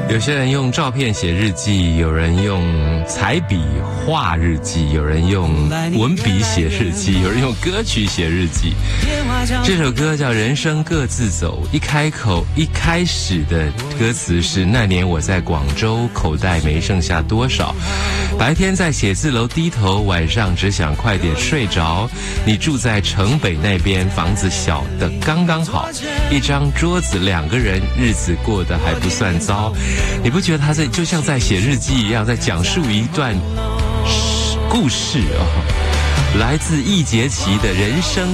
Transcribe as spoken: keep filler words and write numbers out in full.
有些人用照片写日记，有人用彩笔画日记，有人用文笔写日记，有人用歌曲写日记。这首歌叫《人生各自走》，一开口一开始的歌词是：那年我在广州，口袋没剩下多少，白天在写字楼低头，晚上只想快点睡着。你住在城北那边，房子小的刚刚好，一张桌子两个人，日子过得还不算糟。你不觉得他在就像在写日记一样，在讲述一段故事哦？来自易桀棋的人生